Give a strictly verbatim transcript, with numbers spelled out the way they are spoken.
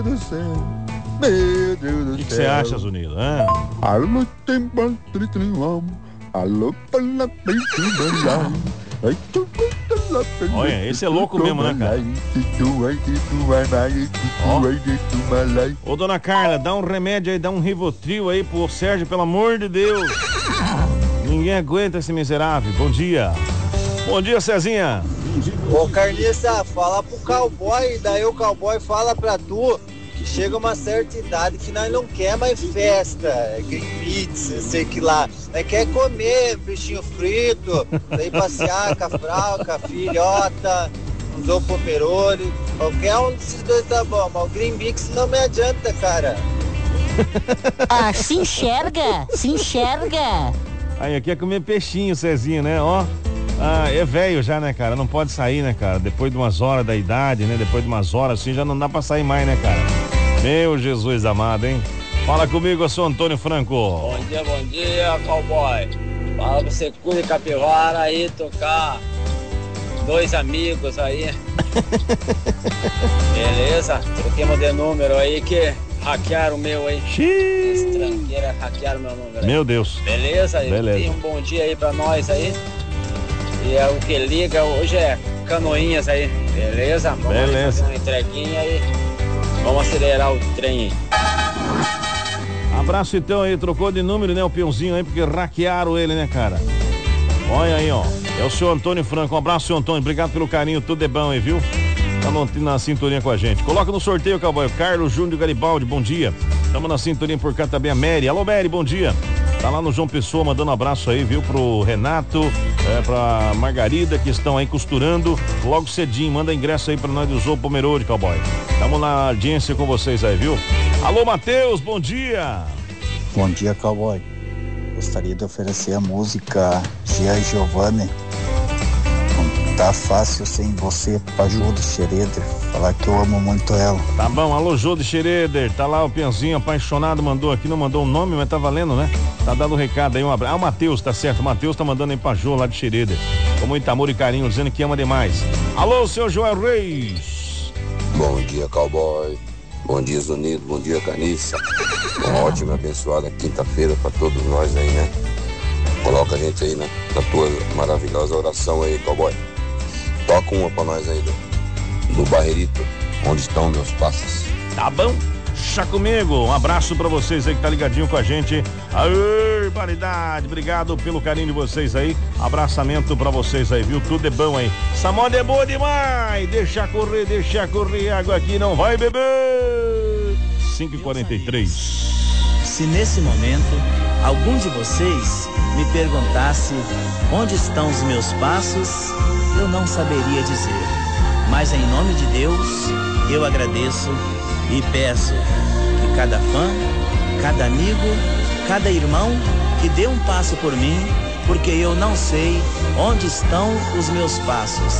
do céu, meu Deus do céu. O que você acha, Zunido? Ah? Alô, tem alô, olha, esse é louco mesmo, né, cara? Ó. Ô, dona Carla, dá um remédio aí, dá um Rivotril aí pro Sérgio, pelo amor de Deus. Ninguém aguenta esse miserável. Bom dia. Bom dia, Cezinha. Ô, Carniça, fala pro cowboy, daí o cowboy fala pra tu que chega uma certa idade que nós não quer mais festa, green pizza, sei que lá. Nós quer comer peixinho frito, daí passear com a fralda, com a filhota, usou o pomerole. Qualquer um desses dois tá bom, mas o green mix não me adianta, cara. Ah, se enxerga, se enxerga. Aí, aqui é comer peixinho, Cezinha, né? Ó. Ah, é velho já, né, cara? Não pode sair, né, cara? Depois de umas horas da idade, né? Depois de umas horas assim, já não dá pra sair mais, né, cara? Meu Jesus amado, hein? Fala comigo, eu sou Antônio Franco. Bom dia, bom dia, cowboy. Fala pra você, Curi Capivara aí, tocar dois amigos aí. Beleza? Troquemos de número aí que hackearam o meu aí. Estrangeira, hackearam meu número aí. Meu Deus. Beleza? Beleza. Tem um bom dia aí pra nós aí. E é o que liga hoje é Canoinhas aí, beleza? Vamos beleza. fazer uma entreguinha aí. Vamos acelerar o trem aí. Abraço então aí, trocou de número, né, o peãozinho aí, porque hackearam ele, né, cara? Olha aí, ó. É o seu Antônio Franco. Um abraço, seu Antônio. Obrigado pelo carinho, tudo é bom aí, viu? Tá no, na sintonia com a gente. Coloca no sorteio, cowboy. Carlos Júnior Garibaldi, bom dia. Tamo na sintonia por cá também a Mary. Alô, Mary, bom dia. Tá lá no João Pessoa, mandando um abraço aí, viu? Pro Renato, é, pra Margarida, que estão aí costurando logo cedinho. Manda ingresso aí pra nós do Zoo Pomerode, cowboy. Tamo na audiência com vocês aí, viu? Alô, Matheus, bom dia. Bom dia, cowboy. Gostaria de oferecer a música Gia Giovanni. Não tá fácil sem você, pra Jô de Schroeder. Falar que eu amo muito ela. Tá bom, alô, Jô de Schroeder. Tá lá o Pianzinho apaixonado, mandou aqui, não mandou o nome, mas tá valendo, né? Tá dando um recado aí, um abraço. Ah, o Matheus, tá certo. O Matheus tá mandando aí pra Jô lá de Schroeder. Com muito amor e carinho, dizendo que ama demais. Alô, seu Joel Reis. Bom dia, cowboy. Bom dia, Zunido. Bom dia, Caniça. Uma ótima, abençoada quinta-feira pra todos nós aí, né? Coloca a gente aí na, na tua maravilhosa oração aí, cowboy. Toca uma pra nós aí do, do Barreirito, onde estão meus passos. Tá bom? Chá comigo. Um abraço pra vocês aí que tá ligadinho com a gente. Aê, variedade. Obrigado pelo carinho de vocês aí. Abraçamento pra vocês aí, viu? Tudo é bom aí. Essa moda é boa demais. Deixa correr, deixa correr. Água aqui não vai beber. cinco e quarenta e três. Se nesse momento algum de vocês me perguntasse onde estão os meus passos, eu não saberia dizer. Mas em nome de Deus, eu agradeço e peço que cada fã, cada amigo, cada irmão que dê um passo por mim, porque eu não sei onde estão os meus passos.